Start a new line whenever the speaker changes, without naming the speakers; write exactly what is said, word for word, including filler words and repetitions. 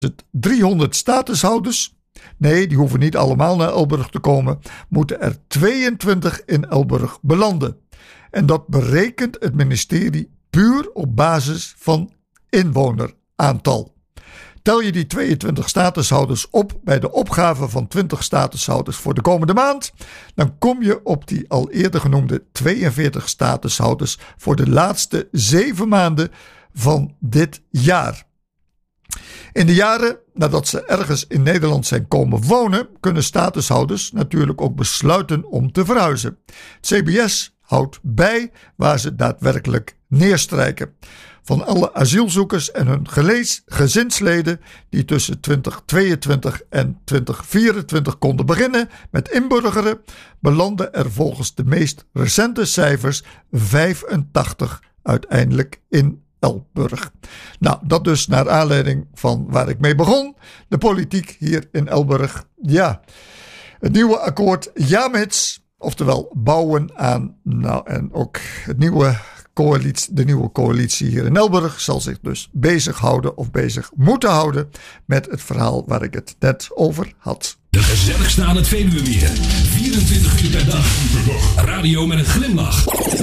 het driehonderd statushouders, nee, die hoeven niet allemaal naar Elburg te komen, moeten er tweeëntwintig in Elburg belanden. En dat berekent het ministerie puur op basis van inwoneraantal. Tel je die tweeëntwintig statushouders op bij de opgave van twintig statushouders voor de komende maand, dan kom je op die al eerder genoemde tweeënveertig statushouders voor de laatste zeven maanden van dit jaar. In de jaren nadat ze ergens in Nederland zijn komen wonen, kunnen statushouders natuurlijk ook besluiten om te verhuizen. Het C B S houdt bij waar ze daadwerkelijk neerstrijken. Van alle asielzoekers en hun gelees, gezinsleden die tussen twintig tweeëntwintig en twintig vierentwintig konden beginnen met inburgeren, belanden er volgens de meest recente cijfers vijfentachtig uiteindelijk in Elburg. Nou, dat dus naar aanleiding van waar ik mee begon. De politiek hier in Elburg. Ja, het nieuwe akkoord Jamits, oftewel bouwen aan, nou en ook het nieuwe coalitie, de nieuwe coalitie hier in Elburg zal zich dus bezighouden of bezig moeten houden met het verhaal waar ik het net over had.
De gezelligste aan het Veluwemeer. vierentwintig uur per dag. Radio met een glimlach.